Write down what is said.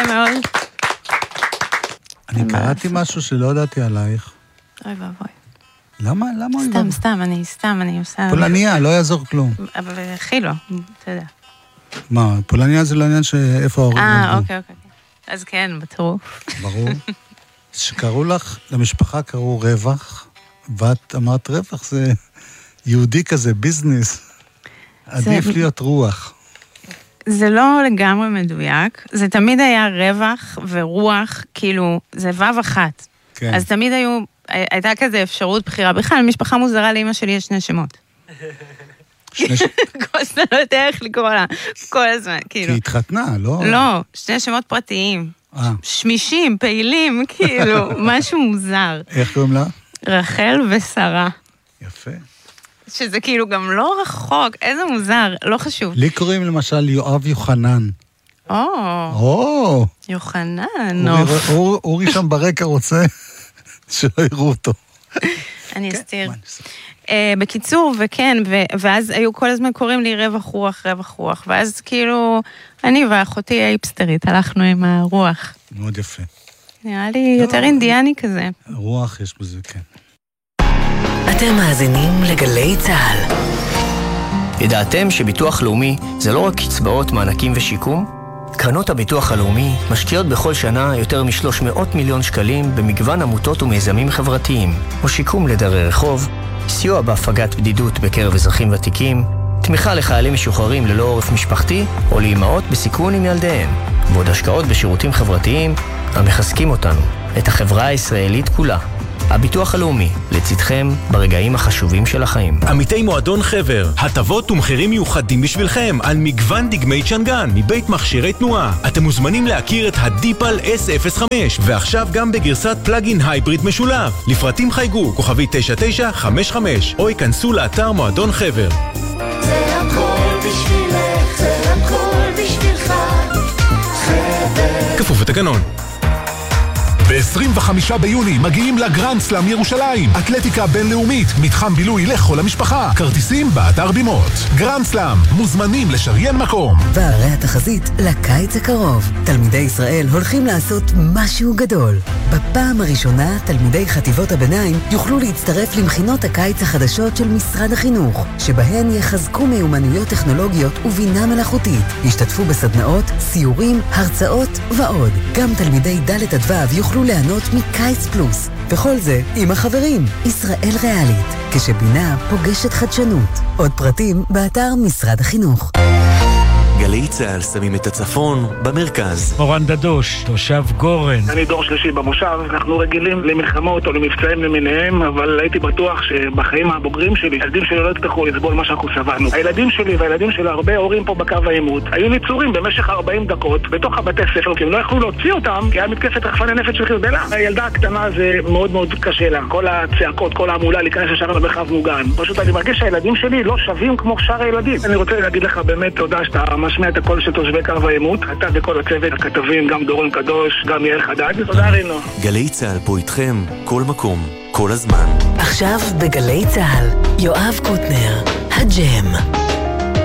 מאוד. אני קראתי משהו שלא ידעתי עלייך. אוי ואבוי. למה? סתם, אני עושה... פולניה, לא יעזור כלום. אבל הכי לא, אתה יודע. מה, פולניה זה לא עניין שאיפה ההורים נולדו. אוקיי. אז כן, בטירוף. ברור. שקראו לך, למשפחה קראו רווח, ואת אמרת רווח זה יהודי כזה, ביזנס. עדיף להיות רוח. זה לא לגמרי מדויק, זה תמיד היה רווח ורוח, כאילו, זה וו אחת. כן. אז תמיד הייתה כזה אפשרות בחירה. בכלל, משפחה מוזרה לאמא שלי יש שני שמות. כל זה לא יודע איך לקרוא לה, כל הזמן, כאילו. כי התחתנה, לא? לא, שני שמות פרטיים. שמישים, פעילים, כאילו, משהו מוזר. איך קוראים לה? רחל ושרה. יפה. שזה כאילו גם לא רחוק, איזה מוזר, לא חשוב. לי קוראים למשל יואב יוחנן. יוחנן, אורי שם ברקע רוצה שלא יראו אותו. אני אסתיר. בקיצור, וכן, ואז היו כל הזמן קוראים לי רווח רוח, ואז כאילו, אני ואחותי האיפסטרית, הלכנו עם הרוח. מאוד יפה. נראה לי יותר אינדיאני כזה. רוח יש בזה, כן. אתם מאזינים לגלי צהל. ידעתם שביטוח לאומי זה לא רק קצבאות, מענקים ושיקום? קרנות הביטוח הלאומי משקיעות בכל שנה יותר מ-300 מיליון שקלים במגוון עמותות ומיזמים חברתיים, או שיקום לדרי רחוב, סיוע בהפגת בדידות בקרב אזרחים ותיקים, תמיכה לחיילים משוחררים ללא עורף משפחתי, או לאמהות בסיכון עם ילדיהם, ועוד השקעות בשירותים חברתיים המחזקים אותנו, את החברה הישראלית כולה. הביטוח הלאומי, לצדכם ברגעים החשובים של החיים. עמיתי מועדון חבר, הטבות ומחירים מיוחדים בשבילכם על מגוון דגמי צ'נגן מבית מכשירי תנועה. אתם מוזמנים להכיר את הדיפל S05 ועכשיו גם בגרסת פלאגין הייבריד משולב. לפרטים חייגו כוכבי 9955 או ייכנסו לאתר מועדון חבר. זה הכל בשבילך, זה הכל בשבילך, חבר. כפוף לתקנון. ב-25 ביוני מגיעים לגרנד סלאם ירושלים, אתלטיקה בינלאומית, מתחם בילוי לכל המשפחה, כרטיסים באתר בימות. גרנד סלאם, מוזמנים לשריין מקום. והרי התחזית לקיץ הקרוב. תלמידי ישראל הולכים לעשות משהו גדול. בפעם הראשונה תלמידי חטיבות הביניים יוכלו להצטרף למכינות הקיץ החדשות של משרד החינוך, שבהן יחזקו מיומנויות טכנולוגיות ובינה מלאכותית. ישתתפו בסדנאות, סיורים, הרצאות ועוד. גם תלמידי ד' עד ו' יוכלו ליהנות מקיץ פלוס. וכל זה עם החברים. ישראל ריאלית, כשבינה פוגשת חדשנות. עוד פרטים באתר משרד החינוך. גלי צהל שמים את הצפון במרכז. מורן דדוש, תושב גורן. אני דור שלישי במושב, אנחנו רגילים למלחמות או למבצעים למיניהם, אבל הייתי בטוח שבחיים הבוגרים שלי, הילדים שלי לא יצטרכו לסבול מה שאנחנו סבלנו. הילדים שלי והילדים של הרבה הורים פה בקו העימות היו ניצורים במשך 40 דקות בתוך הבתי ספר, כי הם לא יכלו להוציא אותם, כי היה מתקפת רחפני נפץ של חיזבאללה. הילדה הקטנה זה מאוד מאוד קשה לה. כל הצעקות, כל ההמולה להיכנס ישר למרחב מוגן. פשוט אני מרגיש שהילדים שלי לא שווים כמו שאר הילדים. אני רוצה להגיד לך באמת תודה שאתה משמיע את הקול של תושבי קו העימות, אתה וכל הצוות, הכתבים, גם דורון קדוש, גם יאיר חדד. תודה רינו. גלי צהל פה איתכם, כל מקום, כל הזמן. עכשיו בגלי צהל, יואב קוטנר, הג'ם.